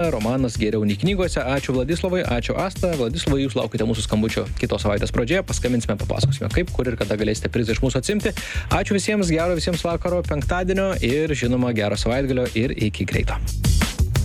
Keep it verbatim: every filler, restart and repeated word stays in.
romanas geriau nei knygose. Ačiū Vladislavai, ačiū Asta. Vladislavai, jūs laukite mūsų skambučio kitos savaitės pradžioje. Paskambinsime, papasakosime, kaip, kur ir kada galėsite prizą iš mūsų atsimti. Ačiū visiems, gero visiems vakaro, penktadienio ir žinoma gero savaitgalio ir iki greito.